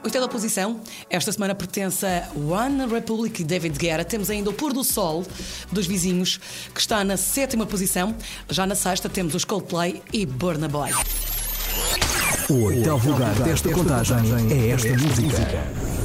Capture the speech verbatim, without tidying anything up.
Gostei da posição. Esta semana pertence a One Republic e David Guetta. Temos ainda o Pôr do Sol dos vizinhos, que está na sétima posição. Já na sexta temos os Coldplay e Burna Boy. O oitavo lugar desta contagem é esta música.